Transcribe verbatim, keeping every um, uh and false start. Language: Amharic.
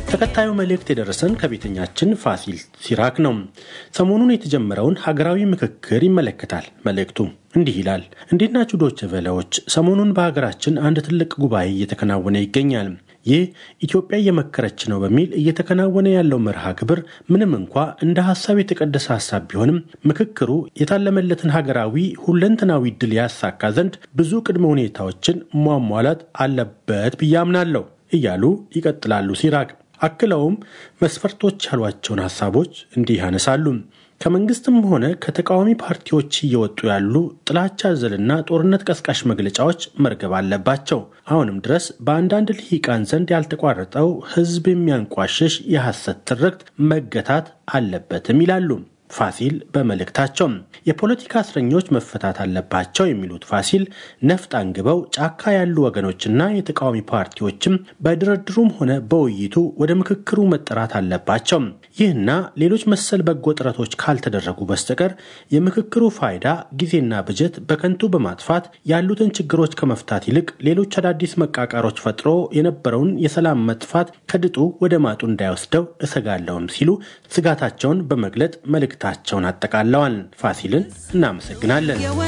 ተከታዩ መልእክት የደረሰን ከቤተኛችን ፋሲል ሲራክ ነው። ሰሞኑን የተጀመረውን ሀገራዊ ምክክር ይመለከታል። መልእክቱ እንዲህ ይላል። እንዴት ናችሁ ዶቼ ቬለዎች? ሰሞኑን በሀገራችን አንድ ትልቅ ጉባኤ እየተከናወነ ይገኛል። ይህ ኢትዮጵያ እየመከረች ነው በሚል እየተከናወነ ያለው መርሃ ግብር ምንም እንኳ እንደ ሐሳብ የተቀደሰ ሐሳብ ቢሆንም ምክክሩ የታለመለትን ሀገራዊ ሁለንተናዊ ድል ያሳካ ዘንድ ብዙ ቅድመ ሁኔታዎችን ማሟላት አለበት ብዬ አምናለሁ እያሉ ይቀጥላሉ ሲራክ። አክለውም መስፈርቶች ያሏቸውን ሐሳቦች እንዲህ ያነሳሉ። ከመንግስትም ሆነ ከተቃዋሚ ፓርቲዎች እየወጡ ያሉ ጥላቻ አዘልና ጦርነት ቀስቃሽ መግለጫዎች መርገብ አለባቸው። አሁንም ድረስ በአንዳንድ ልሂቃን ዘንድ ያልተቋረጠው ህዝብ የሚያንቋሽሽ የሐሰት ትርክት መገታት አለበትም ይላሉ ፋሲል በመልእክታቸው። የፖለቲካ እስረኞች መፈታት አለባቸው የሚሉት ፋሲል ነፍጥ አንግበው ጫካ ያሉ ወገኖችና የተቃዋሚ ፓርቲዎችም በድርድሩም ሆነ በውይይቱ ወደ ምክክሩ መጠራት አለባቸው። ይህና ሌሎች መሰል በጎ ጥረቶች ካልተደረጉ በስተቀር የምክክሩ ፋይዳ ጊዜና በጀት በከንቱ በማጥፋት ያሉትን ችግሮች ከመፍታት ይልቅ ሌሎች አዳዲስ መቃቃሮች ፈጥሮ የነበረውን የሰላም መጥፋት ከድጡ ወደ ማጡ እንዳይወስደው እሰጋለሁም ሲሉ ስጋታቸውን በመግለጥ መልእክታቸውን አጠቃለዋል። ፋሲልን እናመሰግናለን።